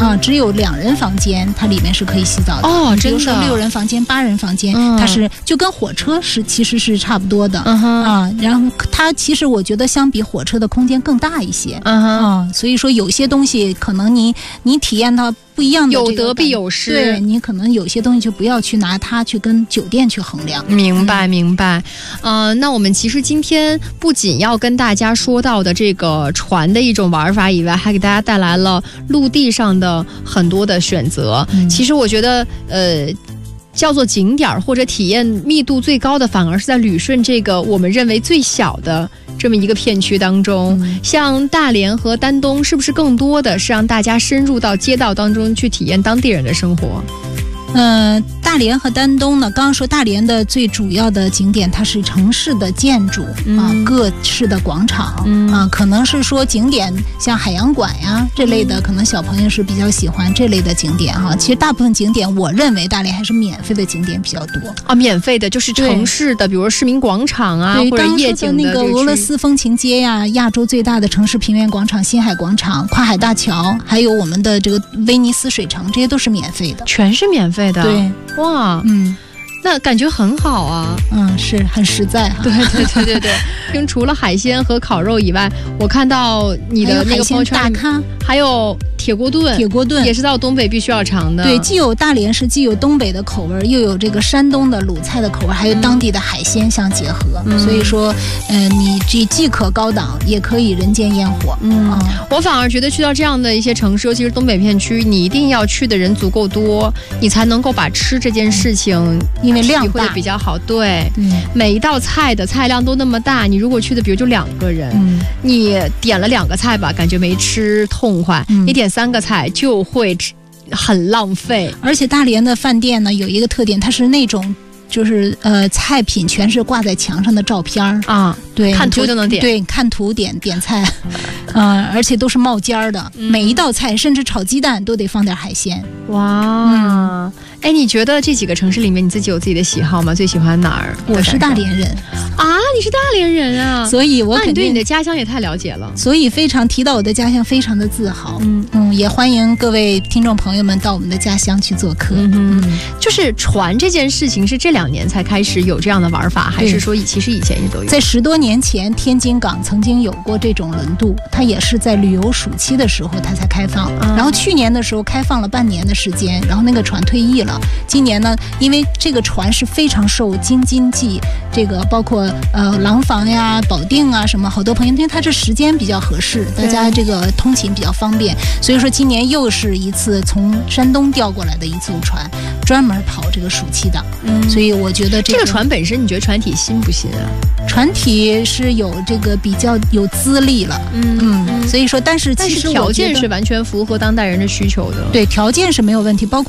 只有2人房间，它里面是可以洗澡的。 哦， 比如说6人房间、8人房间，它是就跟火车其实是差不多的。然后它其实我觉得相比火车的空间更大一些。所以说有些东西可能你体验到不一样的有得必有失， 对，你可能有些东西就不要去拿它去跟酒店去衡量。 明白。那我们其实今天不仅要跟大家说到的这个船的一种玩法以外，还给大家带来了陆地上的很多的选择。其实我觉得叫做景点或者体验密度最高的，反而是在旅顺这个我们认为最小的这么一个片区当中。像大连和丹东是不是更多的是让大家深入到街道当中去体验当地人的生活？ 大连和丹东呢，刚刚说大连的最主要的景点它是城市的建筑各式的广场可能是说景点像海洋馆呀这类的，可能小朋友是比较喜欢这类的景点其实大部分景点我认为大连还是免费的景点比较多免费的就是城市的，比如市民广场或者夜景的那个俄罗斯风情街呀，亚洲最大的城市平原广场、新海广场、跨海大桥，还有我们的这个威尼斯水城，这些都是免费的， 全是免费的。 对， 哇，那感觉很好啊。 是很实在对。除了海鲜和烤肉以外，我看到你的那个朋友圈大咖， 还有铁锅炖也是到东北必须要尝的。 对，既有大连是既有东北的口味，又有这个山东的鲁菜的口味，还有当地的海鲜相结合。所以说你这既可高档也可以人间烟火。 我反而觉得去到这样的一些城市，尤其是东北片区，你一定要去的人足够多，你才能够把吃这件事情因为量大会比较好。对，每一道菜的菜量都那么大，你如果去的比如就2个人，你点了2个菜吧，感觉没吃痛快，你点3个菜就会很浪费。 而且大连的饭店呢有一个特点，它是那种就是菜品全是挂在墙上的照片对， 看图就能点。 对，看图点菜而且都是冒尖的，每一道菜甚至炒鸡蛋都得放点海鲜。 哇，你觉得这几个城市里面你自己有自己的喜好吗？最喜欢哪儿？ 我是大连人啊，你是大连人啊， 所以我那你对你的家乡也太了解了， 所以非常提到我的家乡非常的自豪。也欢迎各位听众朋友们到我们的家乡去做客。 就是船这件事情是这2年才开始有这样的玩法，还是说其实以前也都有？ 在10多年前，天津港曾经有过这种轮渡，它也是在旅游暑期的时候它才开放。然后去年的时候开放了半年的时间，然后那个船退役了。今年呢，因为这个船是非常受京津冀这个包括廊坊呀、保定啊什么好多朋友，因为它这时间比较合适，大家这个通勤比较方便，所以说今年又是一次从山东调过来的一艘船，专门跑这个暑期档。所以我觉得这个船本身，你觉得船体新不新啊？ 船体是有这个比较有资历了。所以说但是其实条件是完全符合当代人的需求的。 对，条件是没有问题，包括